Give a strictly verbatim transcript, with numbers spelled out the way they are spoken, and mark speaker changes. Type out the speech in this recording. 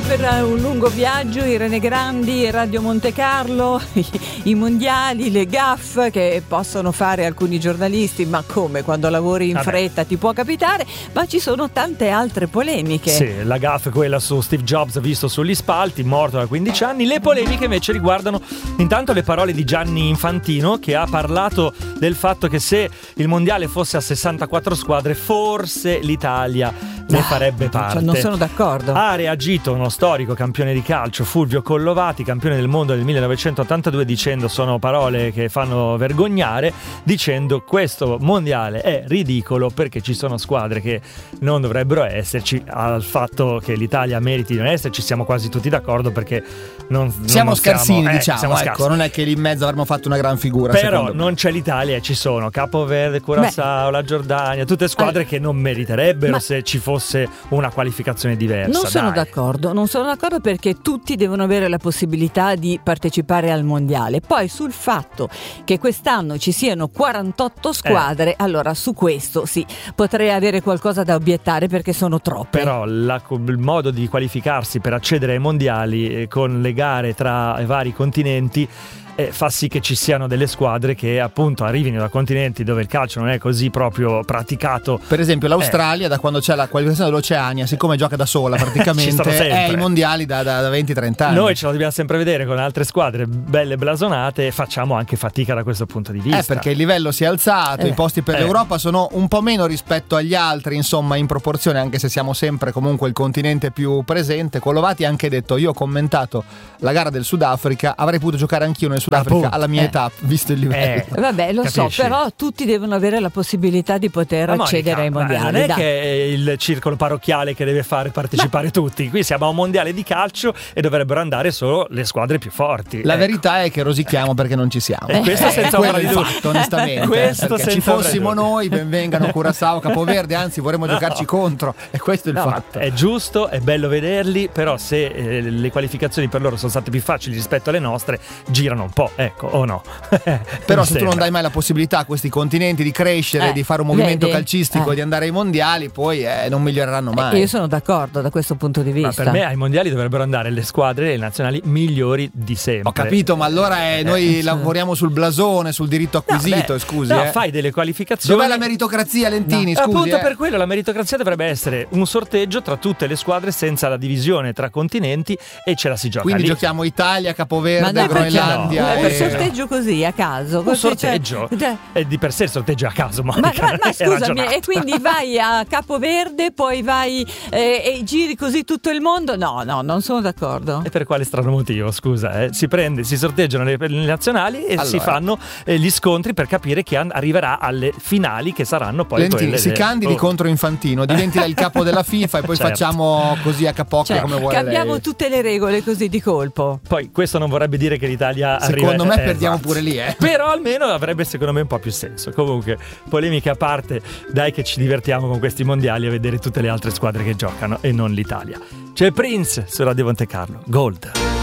Speaker 1: per un lungo viaggio, Irene Grandi, Radio Monte Carlo, i, i mondiali, le gaffe che possono fare alcuni giornalisti, ma come quando lavori in
Speaker 2: Vabbè.
Speaker 1: fretta ti può capitare, ma ci sono tante altre polemiche.
Speaker 2: Sì, la gaffe quella su Steve Jobs visto sugli spalti, morto da quindici anni. Le polemiche invece riguardano intanto le parole di Gianni Infantino, che ha parlato del fatto che se il mondiale fosse a sessantaquattro squadre forse l'Italia ne farebbe parte.
Speaker 1: Cioè, non sono d'accordo.
Speaker 2: Ha reagito uno storico campione di calcio, Fulvio Collovati, campione del mondo del millenovecentottantadue, dicendo sono parole che fanno vergognare, dicendo questo mondiale è ridicolo perché ci sono squadre che non dovrebbero esserci. Al fatto che l'Italia meriti di non esserci siamo quasi tutti d'accordo, perché non,
Speaker 3: siamo
Speaker 2: non
Speaker 3: scarsini,
Speaker 2: siamo, eh,
Speaker 3: diciamo,
Speaker 2: siamo
Speaker 3: ecco,
Speaker 2: scarsi.
Speaker 3: non è che lì in mezzo avremmo fatto una gran figura.
Speaker 2: Però non c'è l'Italia e ci sono Capoverde, Curaçao, la Giordania, tutte squadre eh, che non meriterebbero ma... se ci fosse una qualificazione diversa.
Speaker 1: Non sono
Speaker 2: dai.
Speaker 1: d'accordo, non sono d'accordo perché tutti devono avere la possibilità di partecipare al mondiale. Poi sul fatto che quest'anno ci siano quarantotto squadre, eh. allora su questo sì, potrei avere qualcosa da obiettare perché sono troppe.
Speaker 2: Però la, il modo di qualificarsi per accedere ai mondiali eh, con le gare tra i vari continenti Eh, fa sì che ci siano delle squadre che appunto arrivino da continenti dove il calcio non è così proprio praticato.
Speaker 3: Per esempio l'Australia, eh. da quando c'è la qualificazione dell'Oceania, siccome gioca da sola praticamente, è ai mondiali da, da, da venti trenta anni.
Speaker 2: Noi ce lo dobbiamo sempre vedere con altre squadre belle blasonate e facciamo anche fatica da questo punto di vista.
Speaker 3: Eh, perché il livello si è alzato,
Speaker 1: eh.
Speaker 3: i posti per
Speaker 2: eh.
Speaker 3: l'Europa sono un po' meno rispetto agli altri, insomma, in proporzione, anche se siamo sempre comunque il continente più presente. Collovati ha anche detto: io ho commentato la gara del Sudafrica, avrei potuto giocare anch'io nel Sudafrica Appunto. alla mia
Speaker 1: eh.
Speaker 3: età, visto il livello.
Speaker 2: Eh.
Speaker 1: Vabbè, lo
Speaker 2: Capisci?
Speaker 1: so, però tutti devono avere la possibilità di poter
Speaker 2: Ma
Speaker 1: accedere
Speaker 2: Monica,
Speaker 1: ai mondiali.
Speaker 2: Non è
Speaker 1: dai.
Speaker 2: che è il circolo parrocchiale che deve fare partecipare tutti. Qui siamo a un mondiale di calcio e dovrebbero andare solo le squadre più forti.
Speaker 3: La
Speaker 2: ecco.
Speaker 3: verità è che rosichiamo perché non ci siamo.
Speaker 2: E questo
Speaker 3: Eh,
Speaker 2: senza
Speaker 3: quello
Speaker 2: ombra
Speaker 3: è
Speaker 2: di
Speaker 3: il
Speaker 2: dubbio.
Speaker 3: fatto, onestamente.
Speaker 2: Questo
Speaker 3: perché ci
Speaker 2: senza ombra di
Speaker 3: fossimo
Speaker 2: dubbio.
Speaker 3: noi, ben vengano Curaçao, Capoverde, anzi vorremmo
Speaker 2: No.
Speaker 3: giocarci contro. E questo è il
Speaker 2: No,
Speaker 3: fatto.
Speaker 2: è giusto, è bello vederli, però se eh, le qualificazioni per loro sono state più facili rispetto alle nostre, girano un po', ecco, o no?
Speaker 3: Però
Speaker 2: Mi
Speaker 3: se tu non
Speaker 2: sembra.
Speaker 3: dai mai la possibilità a questi continenti di crescere,
Speaker 1: Eh,
Speaker 3: di fare un movimento
Speaker 1: vedi?
Speaker 3: calcistico
Speaker 1: Eh.
Speaker 3: e di andare ai mondiali, poi eh, non miglioreranno mai.
Speaker 1: Eh, Io sono d'accordo da questo punto di
Speaker 2: Ma
Speaker 1: vista.
Speaker 2: per me ai mondiali dovrebbero andare le squadre le nazionali migliori di sempre.
Speaker 3: Ho capito, ma allora eh, noi lavoriamo sul blasone, sul diritto acquisito,
Speaker 2: No, beh,
Speaker 3: scusi.
Speaker 2: no,
Speaker 3: eh.
Speaker 2: fai delle qualificazioni.
Speaker 3: Dov'è la meritocrazia, Lentini?
Speaker 2: No.
Speaker 3: Scusi,
Speaker 2: Appunto
Speaker 3: eh.
Speaker 2: per quello la meritocrazia dovrebbe essere un sorteggio tra tutte le squadre senza la divisione tra continenti e ce la si gioca
Speaker 3: Quindi
Speaker 2: lì.
Speaker 3: giochiamo Italia,
Speaker 1: Ma
Speaker 3: Capoverde,
Speaker 1: no, perché
Speaker 3: Groenlandia.
Speaker 2: no?
Speaker 1: Un
Speaker 2: Eh,
Speaker 3: e-
Speaker 1: sorteggio così a caso.
Speaker 2: Un
Speaker 1: così,
Speaker 2: sorteggio
Speaker 1: cioè-
Speaker 2: e di per sé il sorteggio è a caso,
Speaker 1: Ma,
Speaker 2: Monica,
Speaker 1: ma,
Speaker 2: non
Speaker 1: ma
Speaker 2: è
Speaker 1: scusami,
Speaker 2: ragionato.
Speaker 1: e quindi vai a Capoverde, poi vai eh, e giri così tutto il mondo? No, no, non sono d'accordo.
Speaker 2: E per quale strano motivo, scusa, eh? Si prende, si sorteggiano le, le nazionali e
Speaker 3: Allora.
Speaker 2: si fanno eh, gli scontri per capire chi an- arriverà alle finali, che saranno poi
Speaker 3: Lentini,
Speaker 2: quelle
Speaker 3: si
Speaker 2: de-
Speaker 3: candidi
Speaker 2: oh.
Speaker 3: contro Infantino, diventi il capo della FIFA e poi
Speaker 2: Certo.
Speaker 3: facciamo così a capocchia
Speaker 1: Cioè,
Speaker 3: come vuole
Speaker 1: cambiamo
Speaker 3: lei.
Speaker 1: tutte le regole così di colpo.
Speaker 2: Poi questo non vorrebbe dire che l'Italia arriva.
Speaker 3: Secondo me
Speaker 2: eh,
Speaker 3: perdiamo
Speaker 2: esatto.
Speaker 3: pure lì, eh.
Speaker 2: Però almeno avrebbe secondo me un po' più senso. Comunque, polemiche a parte, dai che ci divertiamo con questi mondiali a vedere tutte le altre squadre che giocano e non l'Italia. C'è Prince su Radio Monte Carlo, Gold.